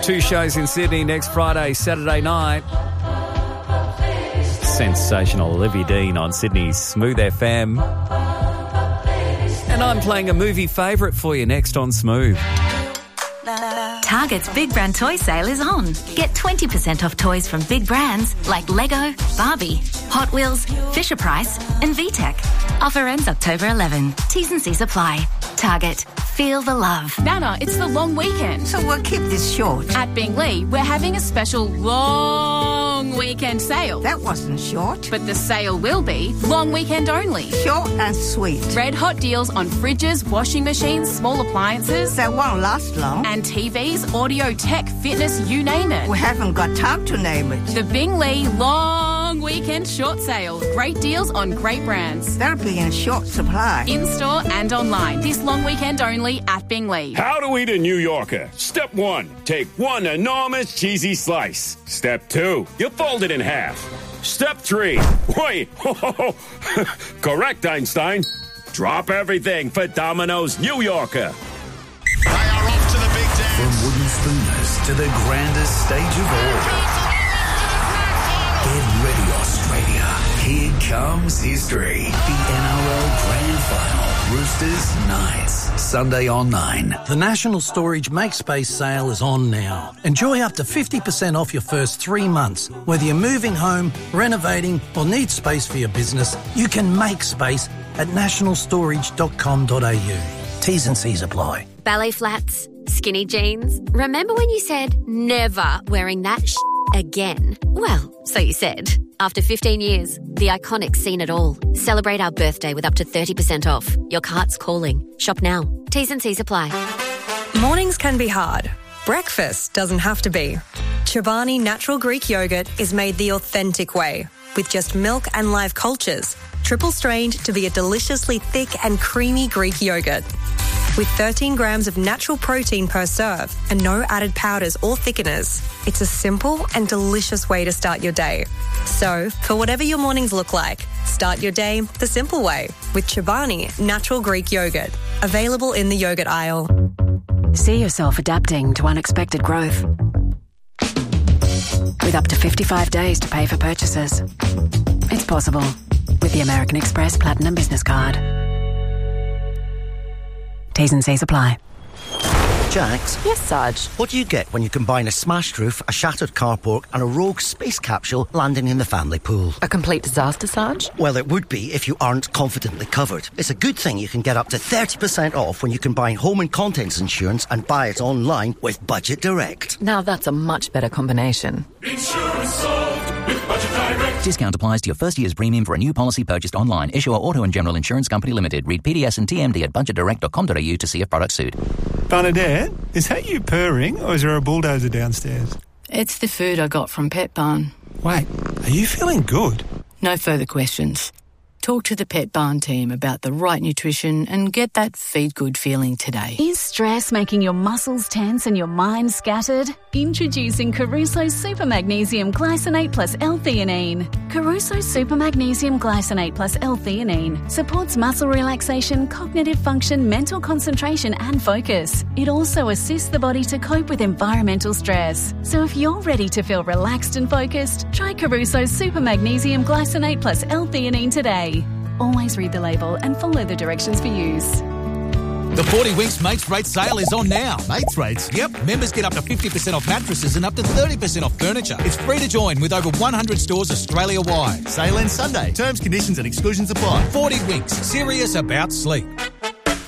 2 shows in Sydney next Friday, Saturday night. Sensational Olivia Dean on Sydney's Smooth FM. And I'm playing a movie favourite for you next on Smooth. Target's Big Brand Toy Sale is on. Get 20% off toys from big brands like Lego, Barbie, Hot Wheels, Fisher-Price and VTech. Offer ends October 11. T's and C's apply. Target. Feel the love. Nana, it's the long weekend. So we'll keep this short. At Bingley, we're having a special long weekend sale. That wasn't short. But the sale will be long weekend only. Short and sweet. Red hot deals on fridges, washing machines, small appliances. That won't last long. And TVs, audio, tech, fitness, you name it. We haven't got time to name it. The Bingley Long Weekend Short Sale. Great deals on great brands. That'll be in short supply. In-store and online. This long weekend only at Bingley. How to eat a New Yorker. Step 1, take 1 enormous cheesy slice. Step 2, you fold it in half. Step 3, wait, correct, Einstein. Drop everything for Domino's New Yorker. They are off to the big dance. From wooden spooners to the grandest stage of all. Get ready, Australia. Here comes history. The NRL Grand Final. Roosters Knights. Sunday on 9. The National Storage Make Space sale is on now. Enjoy up to 50% off your first 3 months. Whether you're moving home, renovating or need space for your business, you can make space at nationalstorage.com.au. T's and C's apply. Ballet flats, skinny jeans. Remember when you said never wearing that again? Well, so you said. After 15 years, the iconic seen it all. Celebrate our birthday with up to 30% off. Your cart's calling. Shop now. T's and C's apply. Mornings can be hard. Breakfast doesn't have to be. Chobani Natural Greek Yogurt is made the authentic way, with just milk and live cultures, triple strained to be a deliciously thick and creamy Greek yogurt. With 13 grams of natural protein per serve and no added powders or thickeners, it's a simple and delicious way to start your day. So, for whatever your mornings look like, start your day the simple way with Chobani Natural Greek Yogurt. Available in the yogurt aisle. See yourself adapting to unexpected growth. With up to 55 days to pay for purchases. It's possible with the American Express Platinum Business Card. T's and C's apply. Jax? Yes, Sarge? What do you get when you combine a smashed roof, a shattered carport and a rogue space capsule landing in the family pool? A complete disaster, Sarge? Well, it would be if you aren't confidently covered. It's a good thing you can get up to 30% off when you combine home and contents insurance and buy it online with Budget Direct. Now that's a much better combination. Insurance solved with Budget Direct. Discount applies to your first year's premium for a new policy purchased online. Issuer Auto and General Insurance Company Limited. Read PDS and TMD at budgetdirect.com.au to see if products suit. Bernadette, is that you purring or is there a bulldozer downstairs? It's the food I got from Pet Barn. Wait, are you feeling good? No further questions. Talk to the Pet Barn team about the right nutrition and get that feed good feeling today. Is stress making your muscles tense and your mind scattered? Introducing Caruso Super Magnesium Glycinate plus L-theanine. Caruso Super Magnesium Glycinate plus L-theanine supports muscle relaxation, cognitive function, mental concentration and focus. It also assists the body to cope with environmental stress. So if you're ready to feel relaxed and focused, try Caruso Super Magnesium Glycinate plus L-theanine today. Always read the label and follow the directions for use. The 40 Winks Mates Rate sale is on now. Mates Rates? Yep. Members get up to 50% off mattresses and up to 30% off furniture. It's free to join with over 100 stores Australia-wide. Sale ends Sunday. Terms, conditions and exclusions apply. 40 Winks. Serious about sleep.